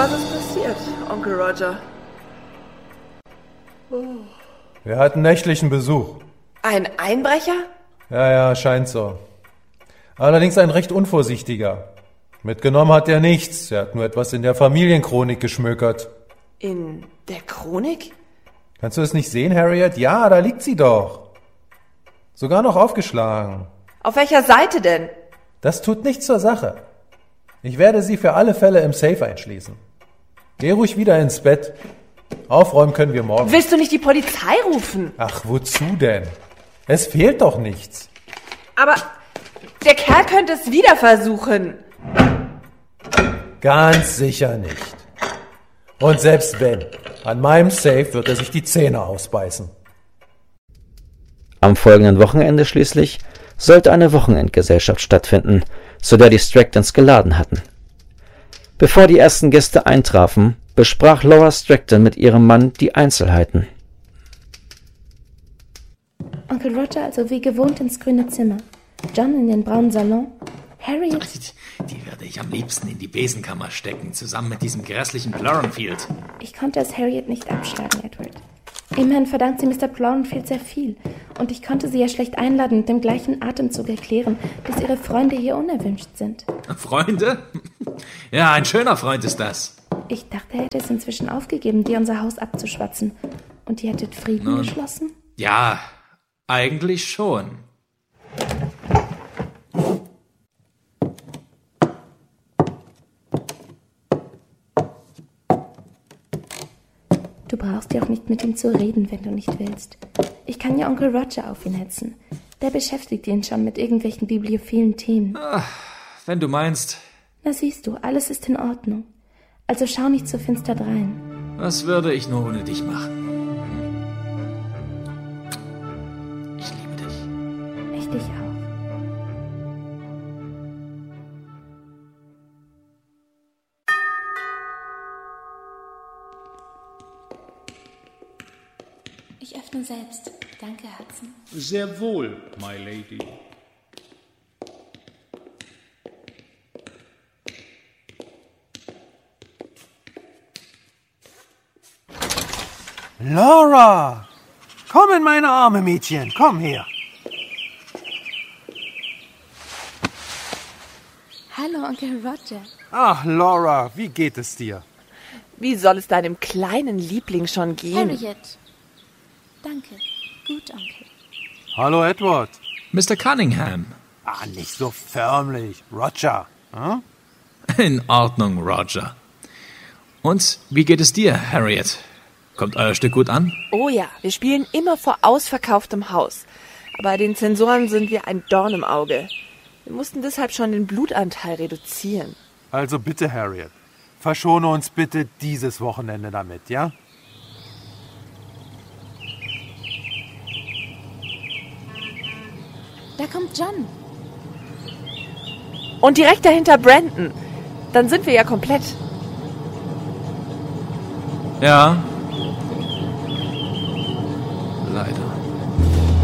Was ist passiert, Onkel Roger? Wir hatten nächtlichen Besuch. Ein Einbrecher? Ja, scheint so. Allerdings ein recht unvorsichtiger. Mitgenommen hat er nichts. Er hat nur etwas in der Familienchronik geschmökert. In der Chronik? Kannst du es nicht sehen, Harriet? Ja, da liegt sie doch. Sogar noch aufgeschlagen. Auf welcher Seite denn? Das tut nichts zur Sache. Ich werde sie für alle Fälle im Safe einschließen. Geh ruhig wieder ins Bett. Aufräumen können wir morgen. Willst du nicht die Polizei rufen? Ach, wozu denn? Es fehlt doch nichts. Aber der Kerl könnte es wieder versuchen. Ganz sicher nicht. Und selbst wenn, an meinem Safe wird er sich die Zähne ausbeißen. Am folgenden Wochenende schließlich sollte eine Wochenendgesellschaft stattfinden, zu der die Stractons geladen hatten. Bevor die ersten Gäste eintrafen, besprach Laura Stracton mit ihrem Mann die Einzelheiten. Onkel Roger also wie gewohnt ins grüne Zimmer, John in den braunen Salon, Harriet... Die werde ich am liebsten in die Besenkammer stecken, zusammen mit diesem grässlichen Plornfield. Ich konnte es Harriet nicht abschlagen, Edward. Immerhin verdankt sie Mr. Plornfield sehr viel. Und ich konnte sie ja schlecht einladen und im gleichen Atemzug erklären, dass ihre Freunde hier unerwünscht sind. Freunde? Ja, ein schöner Freund ist das. Ich dachte, er hätte es inzwischen aufgegeben, dir unser Haus abzuschwatzen. Und ihr hättet Frieden geschlossen? Ja, eigentlich schon. Du brauchst ja auch nicht mit ihm zu reden, wenn du nicht willst. Ich kann ja Onkel Roger auf ihn hetzen. Der beschäftigt ihn schon mit irgendwelchen bibliophilen Themen. Ach, wenn du meinst. Na siehst du, alles ist in Ordnung. Also schau nicht so finster drein. Was würde ich nur ohne dich machen? Ich liebe dich. Ich dich auch. Ich öffne selbst. Danke, Hudson. Sehr wohl, my lady. Laura! Komm in meine Arme, Mädchen. Komm her. Hallo, Onkel Roger. Ach, Laura, wie geht es dir? Wie soll es deinem kleinen Liebling schon gehen? Harriet. Danke. Gut, Onkel. Hallo, Edward. Mr. Cunningham. Ah, nicht so förmlich. Roger. Hm? In Ordnung, Roger. Und wie geht es dir, Harriet? Kommt euer Stück gut an? Oh ja, wir spielen immer vor ausverkauftem Haus. Aber den Zensoren sind wir ein Dorn im Auge. Wir mussten deshalb schon den Blutanteil reduzieren. Also bitte, Harriet, verschone uns bitte dieses Wochenende damit, ja? Da kommt John. Und direkt dahinter Brandon. Dann sind wir ja komplett. Ja,